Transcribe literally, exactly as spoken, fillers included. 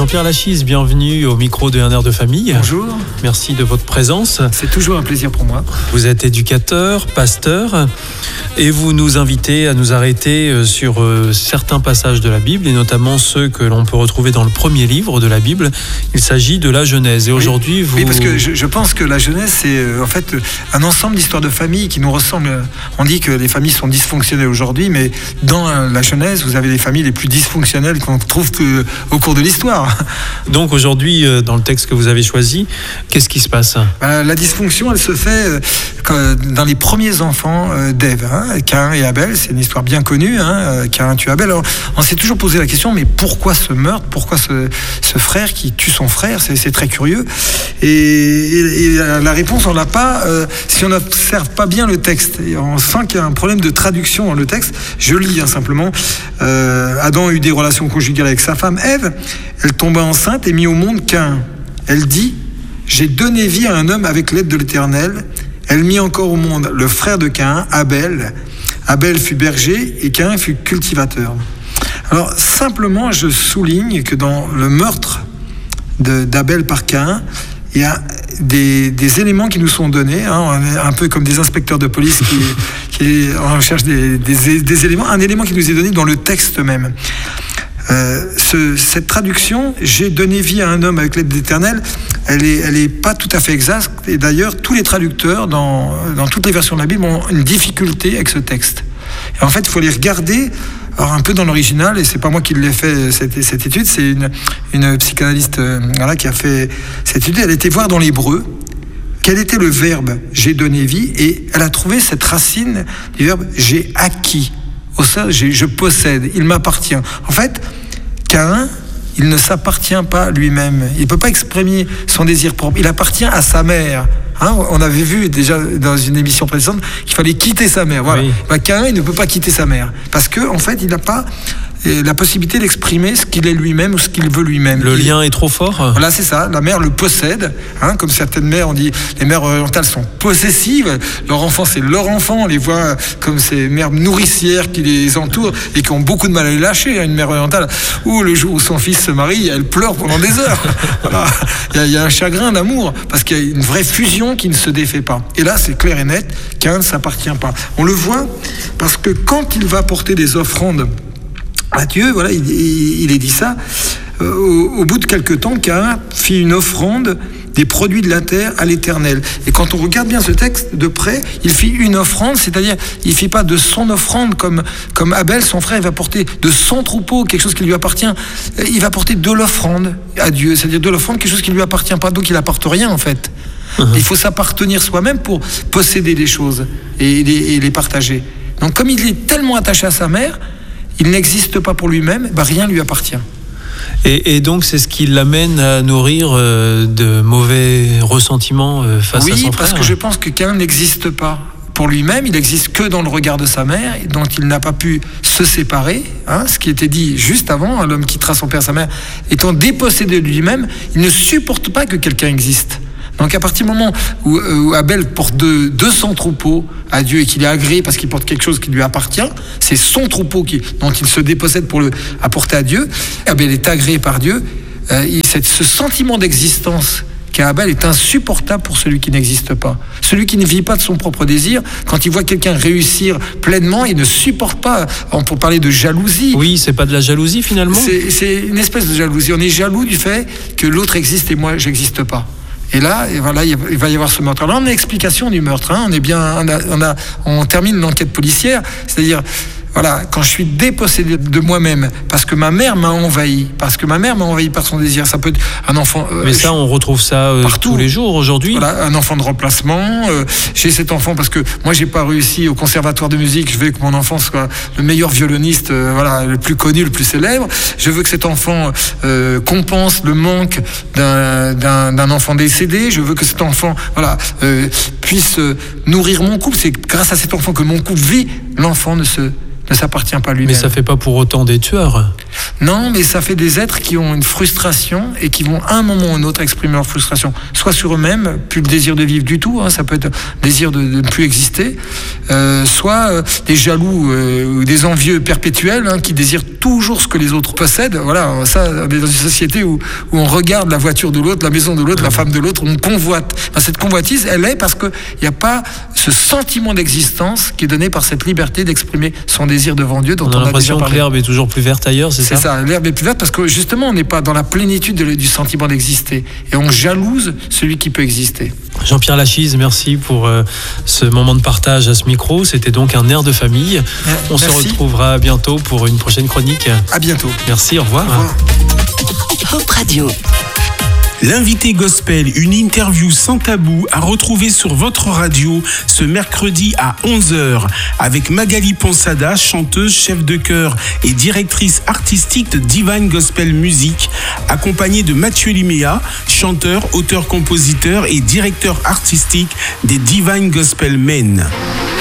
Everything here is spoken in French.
Jean-Pierre Lachise, bienvenue au micro de Un air de famille. Bonjour. Merci de votre présence. C'est toujours un plaisir pour moi. Vous êtes éducateur, pasteur, et vous nous invitez à nous arrêter sur certains passages de la Bible, et notamment ceux que l'on peut retrouver dans le premier livre de la Bible. Il s'agit de la Genèse. Et oui. aujourd'hui, vous... Oui, parce que je, je pense que la Genèse, c'est en fait un ensemble d'histoires de familles qui nous ressemblent. On dit que les familles sont dysfonctionnelles aujourd'hui, mais dans la Genèse, vous avez les familles les plus dysfonctionnelles qu'on trouve au cours de l'histoire. Donc aujourd'hui, dans le texte que vous avez choisi, qu'est-ce qui se passe ? Ben, la dysfonction, elle se fait dans les premiers enfants d'Ève, hein, Caïn et Abel. C'est une histoire bien connue, hein, Caïn tue Abel. Alors, on s'est toujours posé la question, mais pourquoi ce meurtre ? Pourquoi ce, ce frère qui tue son frère ? C'est, c'est très curieux. Et, et, et la réponse, on l'a pas euh, si on n'observe pas bien le texte. Et on sent qu'il y a un problème de traduction dans le texte. Je lis hein, simplement. Euh, Adam a eu des relations conjugales avec sa femme Ève. Elle tomba enceinte et mit au monde Caïn. Elle dit « J'ai donné vie à un homme avec l'aide de l'Éternel. » Elle mit encore au monde le frère de Caïn, Abel. Abel fut berger et Caïn fut cultivateur. Alors, simplement, je souligne que dans le meurtre de, d'Abel par Caïn, il y a des, des éléments qui nous sont donnés, hein, on est un peu comme des inspecteurs de police qui, qui on recherche des, des, des éléments, un élément qui nous est donné dans le texte même. Euh, ce, cette traduction, j'ai donné vie à un homme avec l'aide de l'Éternel, elle est, elle est pas tout à fait exacte. Et d'ailleurs, tous les traducteurs dans, dans toutes les versions de la Bible ont une difficulté avec ce texte. Et en fait, il faut les regarder. Alors un peu dans l'original, et c'est pas moi qui l'ai fait cette, cette étude, c'est une, une psychanalyste euh, voilà, qui a fait cette étude. Elle était voir dans l'hébreu quel était le verbe j'ai donné vie, et elle a trouvé cette racine du verbe j'ai acquis. Au sein, j'ai, je possède, il m'appartient. En fait, Caïn, il ne s'appartient pas lui-même. Il ne peut pas exprimer son désir propre. Il appartient à sa mère. Hein, on avait vu déjà dans une émission précédente qu'il fallait quitter sa mère. Voilà. Oui. Ben, Caïn, il ne peut pas quitter sa mère. Parce qu'en en fait, il n'a pas la possibilité d'exprimer ce qu'il est lui-même ou ce qu'il veut lui-même. Le il, lien est trop fort. Voilà, c'est ça. La mère le possède. Hein, comme certaines mères, on dit, les mères orientales sont possessives. Leur enfant, c'est leur enfant. On les voit comme ces mères nourricières qui les entourent et qui ont beaucoup de mal à les lâcher. Une mère orientale, où le jour où son fils se marie, elle pleure pendant des heures. Voilà. Il y a, il y a un chagrin d'amour parce qu'il y a une vraie fusion qui ne se défait pas. Et là, c'est clair et net, Caïn ne s'appartient pas. On le voit parce que quand il va porter des offrandes à Dieu, voilà, il, il, il est dit ça. Euh, au, au bout de quelque temps, Caïn fit une offrande des produits de la terre à l'Éternel. Et quand on regarde bien ce texte de près, il fit une offrande, c'est-à-dire il fit pas de son offrande comme comme Abel, son frère, il va porter de son troupeau quelque chose qui lui appartient. Il va porter de l'offrande à Dieu, c'est-à-dire de l'offrande quelque chose qui lui appartient pas, donc il apporte rien en fait. Uh-huh. Il faut s'appartenir soi-même pour posséder des choses et les, et les partager. Donc comme il est tellement attaché à sa mère, il n'existe pas pour lui-même, bah rien lui appartient. Et, et donc c'est ce qui l'amène à nourrir euh, de mauvais ressentiments euh, face oui, à son frère. Oui, parce que je pense que Caïn n'existe pas pour lui-même, il n'existe que dans le regard de sa mère, dont il n'a pas pu se séparer, hein, ce qui était dit juste avant, hein, l'homme quittera son père et sa mère, étant dépossédé de lui-même, il ne supporte pas que quelqu'un existe. Donc à partir du moment où, où Abel porte de, de son troupeau à Dieu et qu'il est agréé parce qu'il porte quelque chose qui lui appartient, c'est son troupeau qui, dont il se dépossède pour le apporter à Dieu, Abel est agréé par Dieu, euh, il, cette, ce sentiment d'existence qu'a Abel est insupportable pour celui qui n'existe pas. Celui qui ne vit pas de son propre désir, quand il voit quelqu'un réussir pleinement, il ne supporte pas, on peut parler de jalousie. Oui, c'est pas de la jalousie finalement. C'est, c'est une espèce de jalousie, on est jaloux du fait que l'autre existe et moi j'existe pas. Et là, et voilà, il va y avoir ce meurtre. Alors, on a l'explication du meurtre. Hein. On est bien, on, a, on, a, on termine l'enquête policière, c'est-à-dire, voilà, quand je suis dépossédé de moi-même, parce que ma mère m'a envahi, parce que ma mère m'a envahi par son désir. Ça peut être un enfant. Euh, Mais ça, je, on retrouve ça euh, partout, tous les jours aujourd'hui. Voilà, un enfant de remplacement. Euh, j'ai cet enfant parce que moi, j'ai pas réussi au conservatoire de musique. Je veux que mon enfant soit le meilleur violoniste, euh, voilà, le plus connu, le plus célèbre. Je veux que cet enfant euh, compense le manque d'un, d'un, d'un enfant décédé. Je veux que cet enfant, voilà, euh, puisse euh, nourrir mon couple. C'est grâce à cet enfant que mon couple vit. L'enfant ne se ne s'appartient pas à lui-même. Mais ça fait pas pour autant des tueurs. Non, mais ça fait des êtres qui ont une frustration et qui vont à un moment ou un autre exprimer leur frustration, soit sur eux-mêmes, plus le désir de vivre du tout, hein, ça peut être le désir de, de ne plus exister, euh, soit euh, des jaloux euh, ou des envieux perpétuels hein, qui désirent toujours ce que les autres possèdent. Voilà, ça, on est dans une société où, où on regarde la voiture de l'autre, la maison de l'autre, la femme de l'autre, on convoite. Ben, cette convoitise, elle est parce qu'il n'y a pas ce sentiment d'existence qui est donné par cette liberté d'exprimer son désir devant Dieu dont on, on a, a l'impression que l'herbe est toujours plus verte ailleurs, c'est, c'est ça, ça, l'herbe est plus verte parce que justement on n'est pas dans la plénitude de, du sentiment d'exister et on jalouse celui qui peut exister. Jean-Pierre Lachise, merci pour euh, ce moment de partage à ce micro. C'était donc un air de famille. Euh, on merci. se retrouvera bientôt pour une prochaine chronique. À bientôt. Merci, au revoir. Au revoir. Hope Radio. L'invité gospel, une interview sans tabou à retrouver sur votre radio ce mercredi à onze heures avec Magali Ponsada, chanteuse, chef de chœur et directrice artistique de Divine Gospel Music, accompagnée de Mathieu Liméa, chanteur, auteur-compositeur et directeur artistique des Divine Gospel Men.